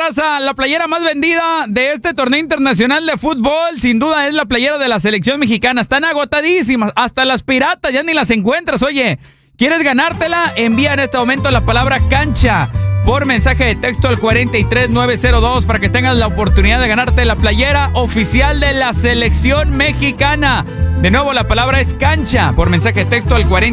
raza, la playera más vendida de este torneo internacional de fútbol, sin duda es la playera de la selección mexicana. Están agotadísimas, hasta las piratas ya ni las encuentras. Oye, ¿quieres ganártela? Envía en este momento la palabra cancha por mensaje de texto al 43902 para que tengas la oportunidad de ganarte la playera oficial de la selección mexicana. De nuevo, la palabra es cancha por mensaje de texto al 40